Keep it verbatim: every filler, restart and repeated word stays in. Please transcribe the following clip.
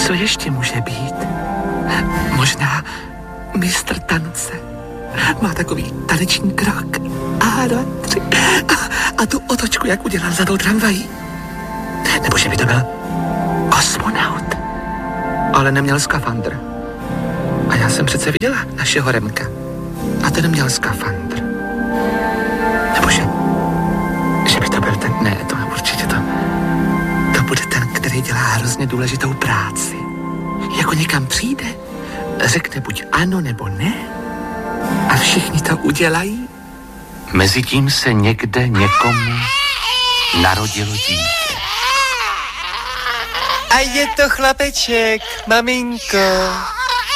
Co ještě může být? Možná mistr tance. Má takový taneční krok. A dva, tři. A, a tu otočku, jak udělal za tou tramvají. Nebo že by to byl kosmonaut. Ale neměl skafandr. A já jsem přece viděla našeho Remka. A ten měl skafandr. Nebo že, že by to byl ten... Ne, to určitě to... To bude ten, který dělá hrozně důležitou práci. Jako někam přijde, řekne buď ano nebo ne a všichni to udělají. Mezitím se někde někomu narodilo dítě. A je to chlapeček, maminko.